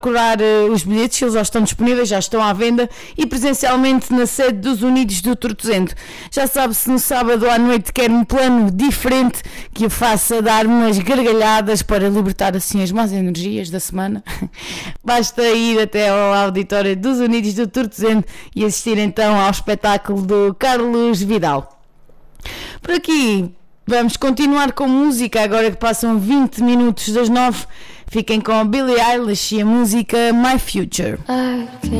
procurar os bilhetes, eles já estão disponíveis, já estão à venda e presencialmente na sede dos Unidos do Tortozendo. Já sabe, se no sábado à noite quer um plano diferente que o faça dar umas gargalhadas para libertar assim as más energias da semana, basta ir até ao auditório dos Unidos do Tortozendo e assistir então ao espetáculo do Carlos Vidal. Por aqui vamos continuar com música, agora que passam 20 minutos das 9. Fiquem com a Billie Eilish e a música My Future.